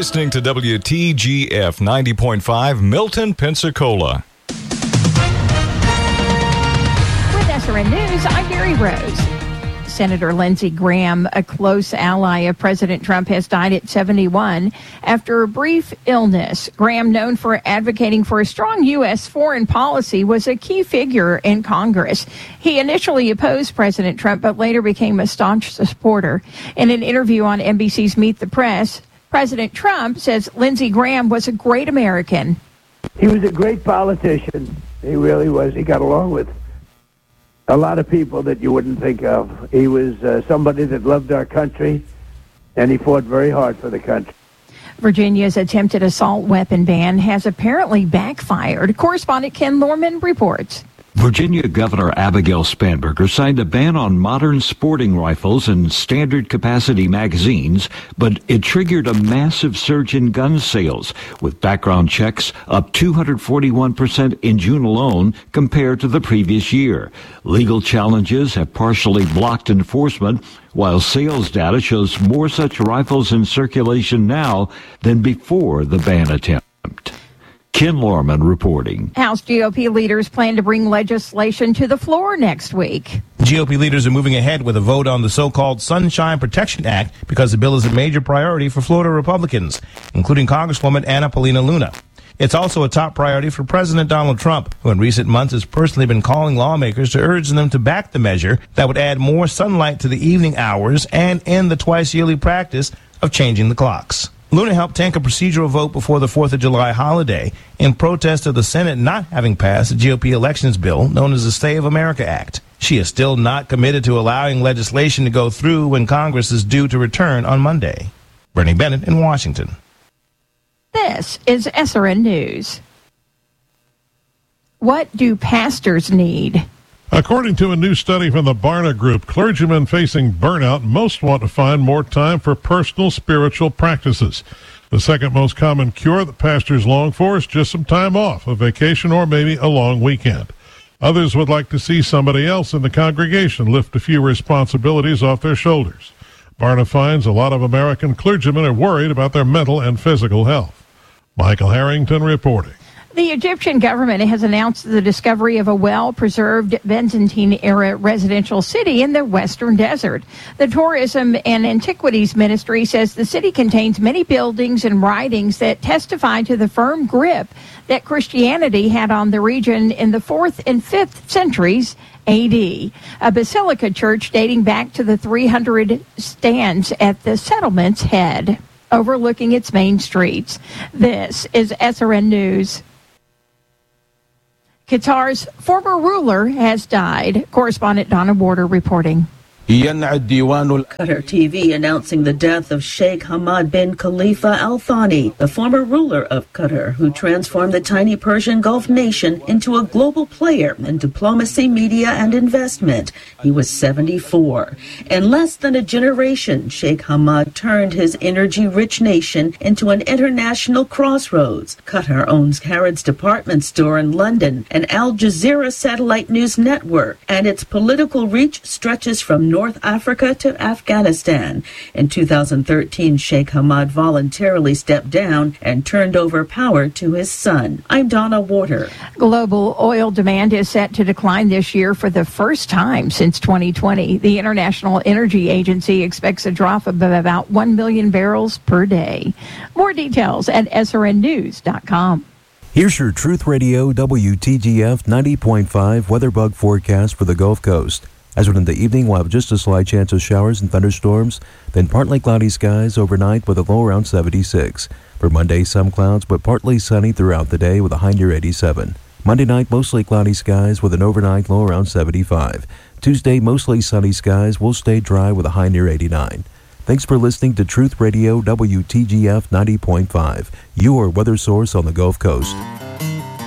listening to WTGF 90.5 Milton, Pensacola. With SRN News, I'm Mary Rose. Senator Lindsey Graham, a close ally of President Trump, has died at 71 after a brief illness. Graham, known for advocating for a strong U.S. foreign policy, was a key figure in Congress. He initially opposed President Trump, but later became a staunch supporter. In an interview on NBC's Meet the Press, President Trump says Lindsey Graham was a great American. He was a great politician. He really was. He got along with a lot of people that you wouldn't think of. He was somebody that loved our country, and he fought very hard for the country. Virginia's attempted assault weapon ban has apparently backfired. Correspondent Ken Lorman reports. Virginia Governor Abigail Spanberger signed a ban on modern sporting rifles and standard capacity magazines, but it triggered a massive surge in gun sales, with background checks up 241% in June alone compared to the previous year. Legal challenges have partially blocked enforcement, while sales data shows more such rifles in circulation now than before the ban attempt. Ken Lorman reporting. House GOP leaders plan to bring legislation to the floor next week. GOP leaders are moving ahead with a vote on the so-called Sunshine Protection Act because the bill is a major priority for Florida Republicans, including Congresswoman Anna Paulina Luna. It's also a top priority for President Donald Trump, who in recent months has personally been calling lawmakers to urge them to back the measure that would add more sunlight to the evening hours and end the twice-yearly practice of changing the clocks. Luna helped tank a procedural vote before the 4th of July holiday in protest of the Senate not having passed the GOP elections bill known as the Stay of America Act. She is still not committed to allowing legislation to go through when Congress is due to return on Monday. Bernie Bennett in Washington. This is SRN News. What do pastors need? According to a new study from the Barna Group, clergymen facing burnout most want to find more time for personal spiritual practices. The second most common cure that pastors long for is just some time off, a vacation, or maybe a long weekend. Others would like to see somebody else in the congregation lift a few responsibilities off their shoulders. Barna finds a lot of American clergymen are worried about their mental and physical health. Michael Harrington reporting. The Egyptian government has announced the discovery of a well-preserved Byzantine-era residential city in the western desert. The Tourism and Antiquities Ministry says the city contains many buildings and writings that testify to the firm grip that Christianity had on the region in the 4th and 5th centuries A.D. A basilica church dating back to the 300 stands at the settlement's head, overlooking its main streets. This is SRN News. Qatar's former ruler has died. Correspondent Donna Warder reporting. Qatar TV announcing the death of Sheikh Hamad bin Khalifa Al Thani, the former ruler of Qatar, who transformed the tiny Persian Gulf nation into a global player in diplomacy, media, and investment. He was 74. In less than a generation, Sheikh Hamad turned his energy-rich nation into an international crossroads. Qatar owns Harrods department store in London, an Al Jazeera satellite news network, and its political reach stretches from North Africa to Afghanistan. In 2013, Sheikh Hamad voluntarily stepped down and turned over power to his son. I'm Donna Warder. Global oil demand is set to decline this year for the first time since 2020. The International Energy Agency expects a drop of about 1 million barrels per day. More details at srnnews.com. Here's your Truth Radio WTGF 90.5 WeatherBug forecast for the Gulf Coast. As in the evening, we'll have just a slight chance of showers and thunderstorms, then partly cloudy skies overnight with a low around 76. For Monday, some clouds, but partly sunny throughout the day with a high near 87. Monday night, mostly cloudy skies with an overnight low around 75. Tuesday, mostly sunny skies will stay dry with a high near 89. Thanks for listening to Truth Radio WTGF 90.5, your weather source on the Gulf Coast.